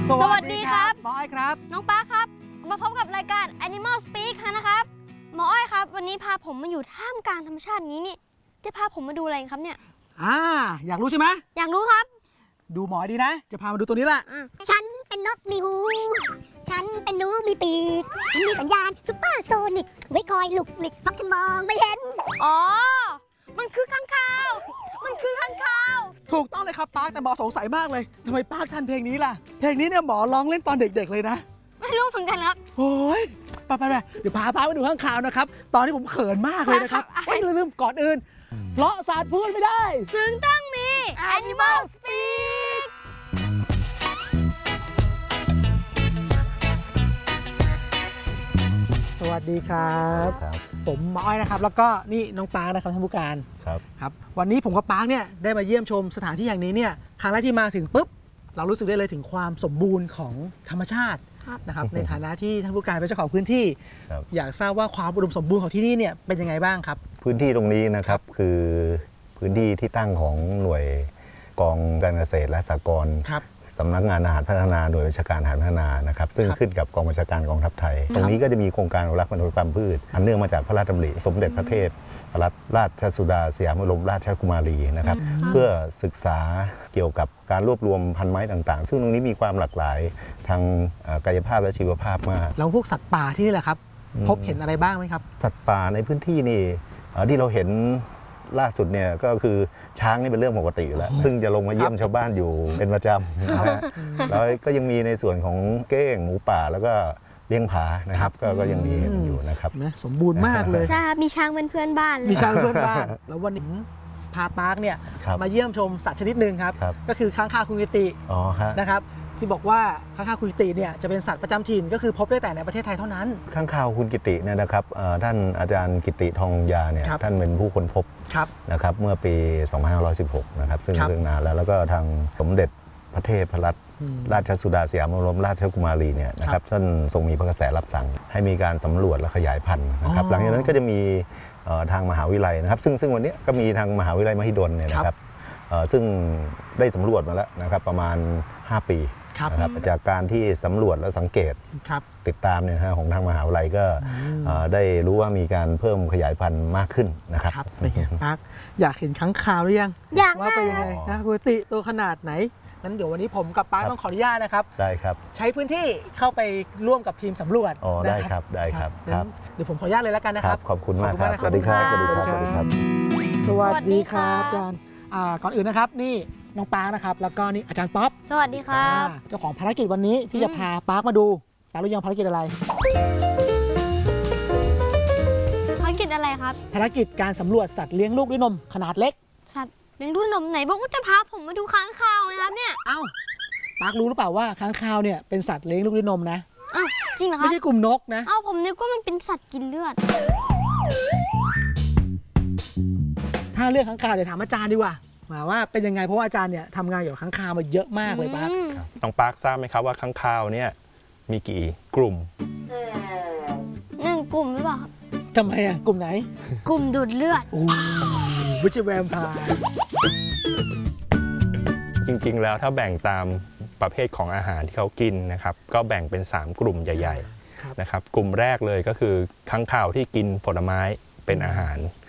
สวัสดีครับหมออ้อยครับน้องป้าครับมาพบกับรายการ Animal Speak นะครับหมออ้อยครับวันนี้พาผมมาอยู่ท่ามกลางธรรมชาตินี้นี่จะพาผมมาดูอะไรครับเนี่ยอยากรู้ใช่ไหมอยากรู้ครับดูหมอดีนะจะพามาดูตัวนี้แหละฉันเป็นนกมีหูฉันเป็นหนูมีปีกฉันมีสัญญาณซุปเปอร์โซนิกไว้คอยหลุกหลิกเพราะฉันมองไม่เห็นอ๋อมันคือข้างคาวมันคือข้างคาวถูกต้องเลยครับป้าแต่หมอสงสัยมากเลยทำไมป้าทันเพลงนี้ล่ะเพลงนี้เนี่ยหมอร้องเล่นตอนเด็กๆเลยนะไม่รู้เหมือนกันครับโอ้ยไปเดี๋ยวพาป้าไปดูข้างคาวนะครับตอนนี้ผมเขินมากเลยนะครับลืมก่อนอื่นเลาะศาสตร์พูดไม่ได้จึงต้องมี Animal Speak สวัสดีครับผมหมออ้อยนะครับแล้วก็นี่น้องปาร์คนะครับท่านผู้การครับวันนี้ผมกับปาร์คเนี่ยได้มาเยี่ยมชมสถานที่แห่งนี้เนี่ยครั้งแรกที่มาถึงปุ๊บเรารู้สึกได้เลยถึงความสมบูรณ์ของธรรมชาตินะครับในฐานะที่ท่านผู้การเป็นเจ้าของพื้นที่อยากทราบว่าความอุดมสมบูรณ์ของที่นี่เนี่ยเป็นยังไงบ้างครับพื้นที่ตรงนี้นะครับคือพื้นที่ที่ตั้งของหน่วยกองการเกษตรและสหกรณ์สำนักงานอาหารพัฒนาหน่วยราชการอาหารพัฒนานะครับซึ่งขึ้นกับกองบัญชาการกองทัพไทยตรงนี้ก็จะมีโครงการอนุรักษ์พันธุกรรมพืชอันเนื่องมาจากพระราชดำริสมเด็จพระเทพรัตนราชสุดาสยามบรมราชกุมารีนะครับเพื่อศึกษาเกี่ยวกับการรวบรวมพันไม้ต่างๆซึ่งตรงนี้มีความหลากหลายทางกายภาพและชีวภาพมากแล้วพวกสัตว์ป่าที่นี่แหละครับพบเห็นอะไรบ้างไหมครับสัตว์ป่าในพื้นที่นี่ที่เราเห็นล่าสุดเนี่ยก็คือช้างนี่เป็นเรื่องปกติอยู่แล้วซึ่งจะลงมาเยี่ยมชาวบ้านอยู่เป็นประจำนะฮะแล้วก็ยังมีในส่วนของเก้งหมูป่าแล้วก็เลี้ยงผานะครับก็ยังมีอยู่นะครับสมบูรณ์มากเลยใช่มีช้างเป็นเพื่อนบ้านมีช้างเพื่อนบ้านแล้ววันนี้พาปาร์คเนี่ยมาเยี่ยมชมสัตว์ชนิดหนึ่งครับก็คือค้างคาวคุณกิตินะครับที่บอกว่าค้างคาวคุณกิติเนี่ยจะเป็นสัตว์ประจำถิ่นก็คือพบได้แต่ในประเทศไทยเท่านั้นค้างคาวคุณกิติเนี่ยนะครับท่านอาจารย์กิติทองยาเนี่ยท่านเป็นผู้ค้นพบนะครับเมื่อปี 2516 นะครับซึ่งเรื่องนานแล้วก็ทางสมเด็จพระเทพรัตนราชสุดาสยามบรมราชกุมารีเนี่ยนะครับท่านทรงมีพระกระแสรับสั่งให้มีการสำรวจและขยายพันธุ์นะครับหลังจากนั้นก็จะมีทางมหาวิทยาลัยนะครับซึ่งวันนี้ก็มีทางมหาวิทยาลัยมหิดลเนี่ยนะครับซึ่งได้สำรวจมาแล้วนะครับประมาณ5 ปีนะครับจากการที่สำรวจและสังเกตติดตามเนี่ยของทางมหาวิทยาลัยก็ได้รู้ว่ามีการเพิ่มขยายพันธุ์มากขึ้นนะครับปาร์คอยากเห็นค้างคาวหรือยังอยากว่าเป็นยังไงนะคุณติตัวขนาดไหนงั้นเดี๋ยววันนี้ผมกับปาร์คต้องขออนุญาตนะครับได้ครับใช้พื้นที่เข้าไปร่วมกับทีมสำรวจได้ครับได้ครับเดี๋ยวผมขออนุญาตเลยแล้วกันนะครับขอบคุณมากครับสวัสดีครับสวัสดีครับสวัสดีครับอาจารย์ก่อนอื่นนะครับนี่น้องปาร์คนะครับแล้วก็นี่อาจารย์ป๊อปสวัสดีครับเจ้าของภารกิจวันนี้ที่จะพาปาร์คมาดูปาร์ครู้ยังภารกิจอะไรภารกิจอะไรครับภารกิจการสำรวจสัตว์เลี้ยงลูกด้วยนมขนาดเล็กสัตว์เลี้ยงลูกด้วยนมไหนบอกว่าจะพาผมมาดูค้างคาวไงครับเนี่ยปาร์ครู้หรือเปล่าว่าค้างคาวเนี่ยเป็นสัตว์เลี้ยงลูกด้วยนมนะจริงเหรอครับไม่ใช่กลุ่มนกนะผมนึกว่ามันเป็นสัตว์กินเลือดถ้าเรื่องค้างคาวเดี๋ยวถามอาจารย์ดีกว่าว่าเป็นยังไงเพราะว่าอาจารย์เนี่ยทำงานอยู่ค้างคาวมาเยอะมากเลยปาร์คน้องปาร์คทราบไหมครับว่าค้างคาวเนี่ยมีกี่กลุ่ม 1 กลุ่มหรือเปล่าครับทำไมกลุ่มไหนกลุ่มดูดเลือดวิชแวมพาจริงๆแล้วถ้าแบ่งตามประเภทของอาหารที่เขากินนะครับก็แบ่งเป็น3 กลุ่มใหญ่ๆนะครับกลุ่มแรกเลยก็คือค้างคาวที่กินผลไม้เป็นอาหาร